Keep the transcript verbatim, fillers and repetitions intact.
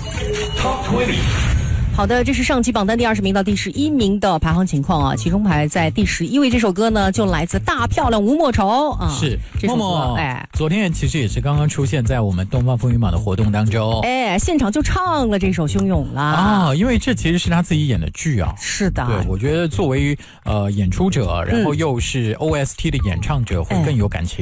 Top 二十。 好的，这是上期榜单第二十名到第十一名的排行情况啊。其中排在第十一位这首歌呢，就来自大漂亮吴莫愁啊。 是这首歌， 默默哎， 昨天其实也是刚刚出现在我们东方风云榜的活动当中， 哎，现场就唱了这首《汹涌》啦。 啊，因为这其实是他自己演的剧啊。 是的， 对，我觉得作为呃演出者，然后又是 O S T 的演唱者，会更有感情。